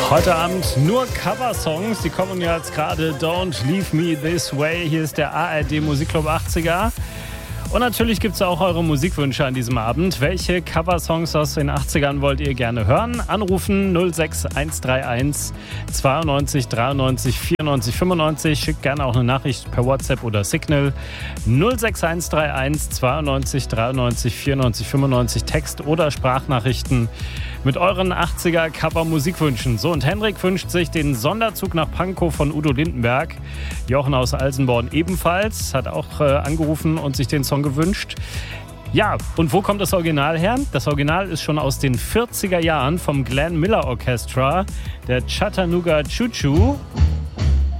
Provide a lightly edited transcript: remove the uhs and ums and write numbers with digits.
Heute Abend nur Coversongs, die kommen jetzt gerade Don't Leave Me This Way. Hier ist der ARD Musikclub 80er. Und natürlich gibt es auch eure Musikwünsche an diesem Abend. Welche Coversongs aus den 80ern wollt ihr gerne hören? Anrufen 06131 92 93 94 95. Schickt gerne auch eine Nachricht per WhatsApp oder Signal. 06131 92 93 94 95. Text- oder Sprachnachrichten mit euren 80er Cover-Musikwünschen. So, und Henrik wünscht sich den Sonderzug nach Pankow von Udo Lindenberg. Jochen aus Alsenborn ebenfalls, hat auch angerufen und sich den Song gewünscht. Ja, und wo kommt das Original her? Das Original ist schon aus den 40er Jahren vom Glenn Miller Orchestra, der Chattanooga Choo Choo.